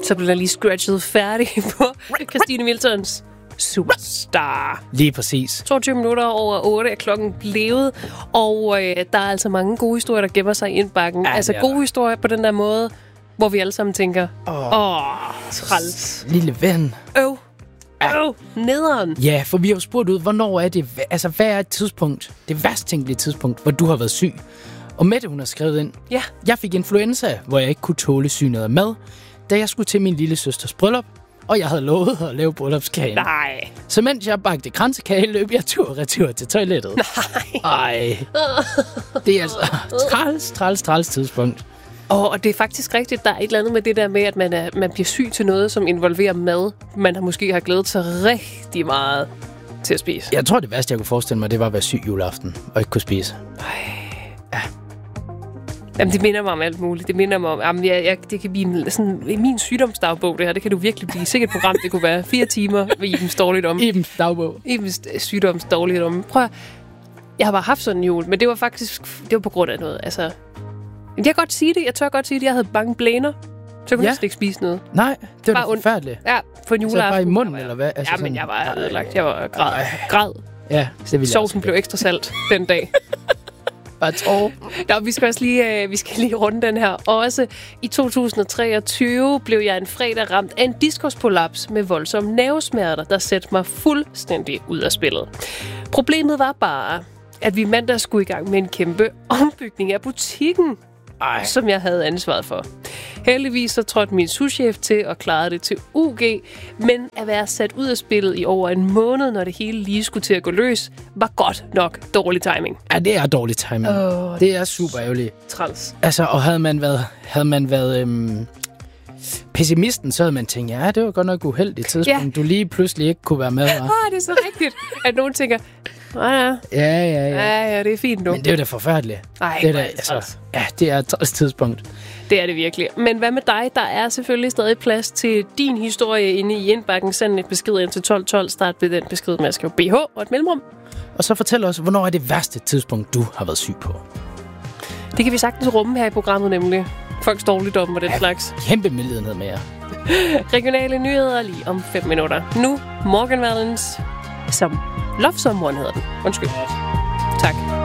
Så blev der lige scratchet færdig på Christine Miltons Superstar. Lige præcis. 22 minutter over 8 er klokken blevet, og der er altså mange gode historier, der gemmer sig i indbakken. Ja, altså gode historier på den der måde, hvor vi alle sammen tænker, træls. Lille ven. Nederen. Ja, for vi har jo spurgt ud, hvornår er det, altså hvad er et tidspunkt, det værst tænkelige tidspunkt, hvor du har været syg? Og Mette, hun har skrevet ind, Ja. Jeg fik influenza, hvor jeg ikke kunne tåle synet af mad, da jeg skulle til min lille søsters bryllup, og jeg havde lovet at lave bryllupskagen. Nej. Så mens jeg bagte kransekage, løb jeg tur-retur til toilettet. Nej. Det er altså træls tidspunkt. Og det er faktisk rigtigt, der er et eller andet med det der med, at man bliver syg til noget, som involverer mad. Man måske har glædet sig rigtig meget til at spise. Jeg tror, det værste, jeg kunne forestille mig, det var at være syg juleaften og ikke kunne spise. Ja. Jamen, det minder mig om alt muligt. Det minder mig om... Jamen, det kan blive sådan min sygdomsdagbog, det her. Det kan du virkelig blive. Sikkert et program, det kunne være 4 timer med Ibens dårligdom. Ibens dagbog. Ibens sygdomsdårligdom. Prøv at... Jeg har bare haft sådan en jul, men det var på grund af noget. Altså, jeg kan godt sige det. Jeg tør godt sige det. Jeg havde bange blæner. Så kunne jeg ikke spise noget. Nej, det var forfærdeligt. Ja, for en juleaften. Så bare i munden, eller hvad? Altså, ja, men jeg var ødelagt. Jeg var græd. Ja, det ville jeg. Sovsen blev ekstra salt den dag. Bare tår. Nå, vi skal lige runde den her. Også i 2023 blev jeg en fredag ramt af en diskusprolaps med voldsomme nervesmerter, der satte mig fuldstændig ud af spillet. Problemet var bare, at vi mandag skulle i gang med en kæmpe ombygning af butikken, som jeg havde ansvaret for. Heldigvis så trådte min souschef til og klarede det til UG, men at være sat ud af spillet i over en måned, når det hele lige skulle til at gå løs, var godt nok dårlig timing. Ja, det er dårlig timing. Det er super ærgerligt. Træls. Altså, og havde man været pessimisten, så havde man tænkt, ja, det var godt nok uheldigt tidspunkt. Du lige pludselig ikke kunne være med. Det er så rigtigt, at nogen tænker, ja, det er fint nu. Men det er jo da forfærdeligt. Det er et tidspunkt. Det er det virkelig. Men hvad med dig? Der er selvfølgelig stadig plads til din historie inde i indbakken. Send et besked ind til 1212. Start ved den besked med at skrive BH og et mellemrum. Og så fortæl os, hvornår er det værste tidspunkt, du har været syg på? Det kan vi sagtens rumme her i programmet, nemlig folks dårligdom og den slags. Kæmpe medlidenhed med jer. Regionale nyheder lige om 5 minutter. Nu Morgan Vallens som Love Someone hedder den. Undskyld. Tak.